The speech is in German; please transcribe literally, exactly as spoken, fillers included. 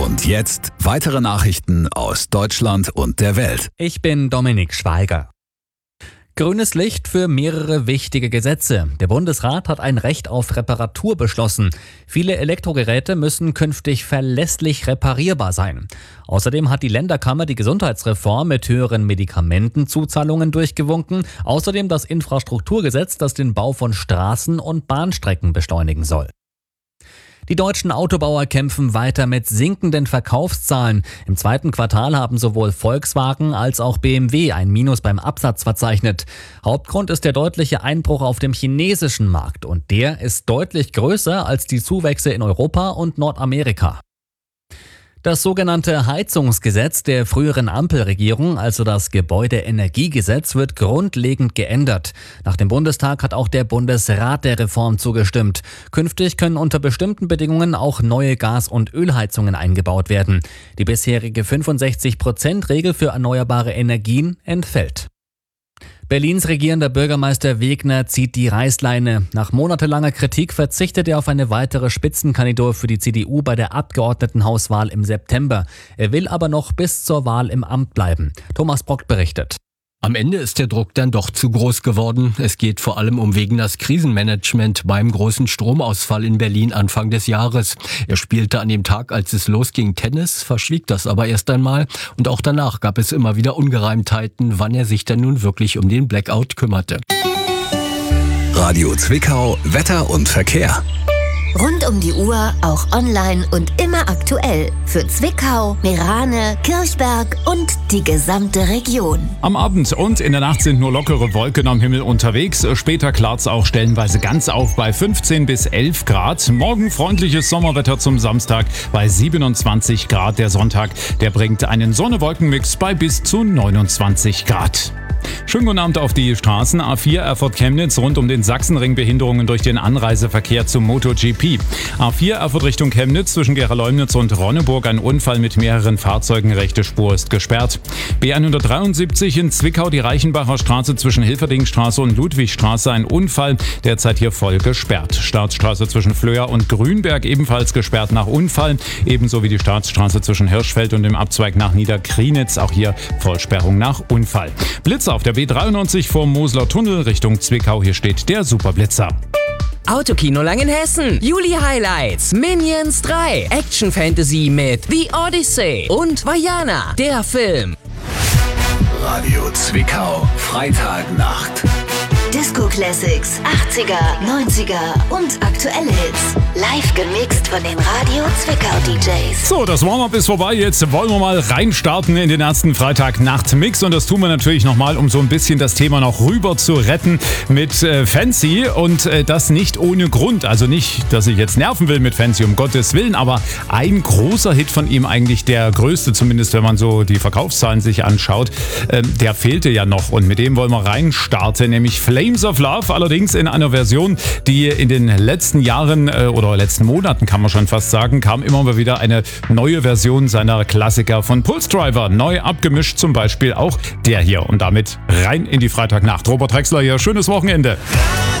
Und jetzt weitere Nachrichten aus Deutschland und der Welt. Ich bin Dominik Schweiger. Grünes Licht für mehrere wichtige Gesetze. Der Bundesrat hat ein Recht auf Reparatur beschlossen. Viele Elektrogeräte müssen künftig verlässlich reparierbar sein. Außerdem hat die Länderkammer die Gesundheitsreform mit höheren Medikamentenzuzahlungen durchgewunken. Außerdem das Infrastrukturgesetz, das den Bau von Straßen und Bahnstrecken beschleunigen soll. Die deutschen Autobauer kämpfen weiter mit sinkenden Verkaufszahlen. Im zweiten Quartal haben sowohl Volkswagen als auch B M W ein Minus beim Absatz verzeichnet. Hauptgrund ist der deutliche Einbruch auf dem chinesischen Markt und der ist deutlich größer als die Zuwächse in Europa und Nordamerika. Das sogenannte Heizungsgesetz der früheren Ampelregierung, also das Gebäudeenergiegesetz, wird grundlegend geändert. Nach dem Bundestag hat auch der Bundesrat der Reform zugestimmt. Künftig können unter bestimmten Bedingungen auch neue Gas- und Ölheizungen eingebaut werden. Die bisherige fünfundsechzig Prozent Regel für erneuerbare Energien entfällt. Berlins regierender Bürgermeister Wegner zieht die Reißleine. Nach monatelanger Kritik verzichtet er auf eine weitere Spitzenkandidatur für die C D U bei der Abgeordnetenhauswahl im September. Er will aber noch bis zur Wahl im Amt bleiben. Thomas Brock berichtet. Am Ende ist der Druck dann doch zu groß geworden. Es geht vor allem um Wegners Krisenmanagement beim großen Stromausfall in Berlin Anfang des Jahres. Er spielte an dem Tag, als es losging, Tennis, verschwieg das aber erst einmal. Und auch danach gab es immer wieder Ungereimtheiten, wann er sich denn nun wirklich um den Blackout kümmerte. Radio Zwickau, Wetter und Verkehr. Rund um die Uhr, auch online und immer aktuell. Für Zwickau, Meerane, Kirchberg und die gesamte Region. Am Abend und in der Nacht sind nur lockere Wolken am Himmel unterwegs. Später klart's auch stellenweise ganz auf bei fünfzehn bis elf Grad. Morgen freundliches Sommerwetter zum Samstag bei siebenundzwanzig Grad. Der Sonntag, der bringt einen Sonne-Wolken-Mix bei bis zu neunundzwanzig Grad. Schönen guten Abend auf die Straßen. A vier Erfurt-Chemnitz rund um den Sachsenring, Behinderungen durch den Anreiseverkehr zum MotoGP. A vier Erfurt Richtung Chemnitz zwischen Gera-Leumnitz und Ronneburg ein Unfall mit mehreren Fahrzeugen. Rechte Spur ist gesperrt. B hundertdreiundsiebzig in Zwickau die Reichenbacher Straße zwischen Hilferdingstraße und Ludwigstraße ein Unfall. Derzeit hier voll gesperrt. Staatsstraße zwischen Flöhr und Grünberg ebenfalls gesperrt nach Unfall. Ebenso wie die Staatsstraße zwischen Hirschfeld und dem Abzweig nach Niederkrienitz. Auch hier Vollsperrung nach Unfall. Blitz auf der B dreiundneunzig vor Mosler Tunnel Richtung Zwickau. Hier steht der Superblitzer. Autokino Langenhessen. Juli Highlights. Minions drei. Action Fantasy mit The Odyssey. Und Vajana, der Film. Radio Zwickau, Freitagnacht. Disco Classics, achtziger, neunziger und aktuelle Hits. Live gemixt von den Radio Zwickau D Js. So, das Warm-up ist vorbei. Jetzt wollen wir mal reinstarten in den ersten Freitagnacht-Mix. Und das tun wir natürlich nochmal, um so ein bisschen das Thema noch rüber zu retten mit äh, Fancy. Und äh, das nicht ohne Grund. Also nicht, dass ich jetzt nerven will mit Fancy, um Gottes Willen. Aber ein großer Hit von ihm, eigentlich der größte, zumindest wenn man so die Verkaufszahlen sich anschaut, äh, der fehlte ja noch. Und mit dem wollen wir reinstarten, nämlich Flames of Love, allerdings in einer Version, die in den letzten Jahren äh, oder letzten Monaten, kann man schon fast sagen, kam immer mal wieder eine neue Version seiner Klassiker von Pulse Driver, neu abgemischt, zum Beispiel auch der hier. Und damit rein in die Freitagnacht. Robert Drexler hier, schönes Wochenende.